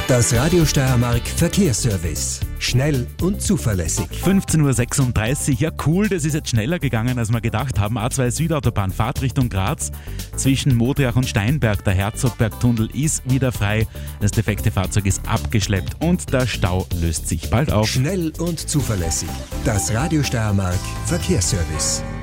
Das Radio Steiermark Verkehrsservice. Schnell und zuverlässig. 15.36 Uhr. Ja cool, das ist jetzt schneller gegangen, als wir gedacht haben. A2 Südautobahn, Fahrtrichtung Graz. Zwischen Modriach und Steinberg, der Herzogbergtunnel ist wieder frei. Das defekte Fahrzeug ist abgeschleppt und der Stau löst sich bald auf. Schnell und zuverlässig. Das Radio Steiermark Verkehrsservice.